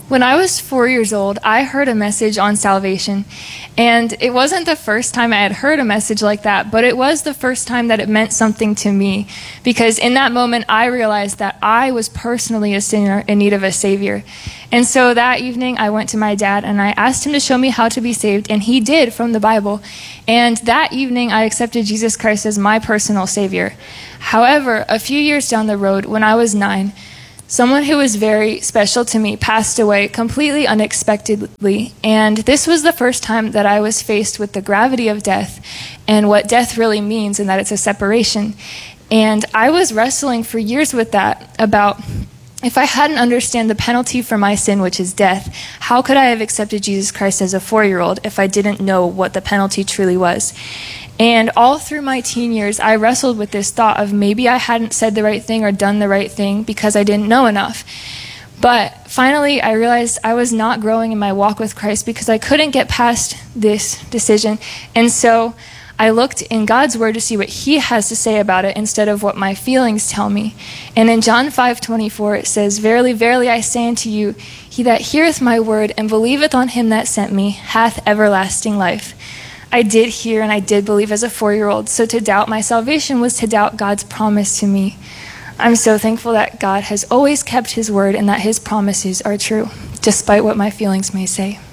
When I was 4 years old, I heard a message on salvation, and it wasn't the first time I had heard a message like that, but it was the first time that it meant something to me, because in that moment I realized that I was personally a sinner in need of a Savior. And so that evening I went to my dad and I asked him to show me how to be saved, and he did from the Bible. And that evening I accepted Jesus Christ as my personal Savior. However, a few years down the road, when I was 9, someone who was very special to me passed away completely unexpectedly, and this was the first time that I was faced with the gravity of death and what death really means, and that it's a separation. And I was wrestling for years with that, about if I hadn't understood the penalty for my sin, which is death, how could I have accepted Jesus Christ as a 4-year-old if I didn't know what the penalty truly was? And all through my teen years, I wrestled with this thought of maybe I hadn't said the right thing or done the right thing because I didn't know enough. But finally, I realized I was not growing in my walk with Christ because I couldn't get past this decision. And so I looked in God's word to see what he has to say about it instead of what my feelings tell me. And in John 5:24, it says, "Verily, verily, I say unto you, he that heareth my word and believeth on him that sent me hath everlasting life." I did hear and I did believe as a 4-year-old, so to doubt my salvation was to doubt God's promise to me. I'm so thankful that God has always kept his word and that his promises are true, despite what my feelings may say.